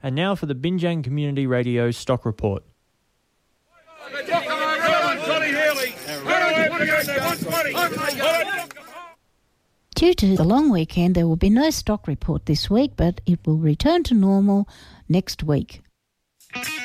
And now for the Binjang Community Radio Stock Report. Due to the long weekend, there will be no stock report this week, but it will return to normal next week.